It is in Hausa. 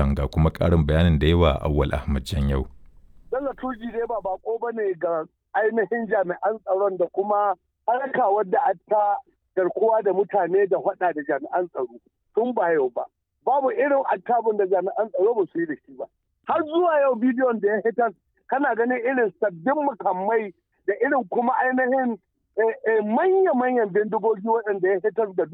rahoton ga kuma ƙarin bayanin da yawa Awwal Ahmad Janyau. Bello Turji dai ba bako ba ne ga ainihin jami'an tsaron da kuma harka wadda ta garkuwa da mutane da faɗa da jami'an tsaro tun ba yau ba. Babu irin attabun da jami'an tsaro ba su yi da shi ba. Har zuwa yau bidiyon da ya hitar kana ganin irin sabbin makamai da irin kuma ainihin manya-manyan bindigogi waɗanda ya hitar da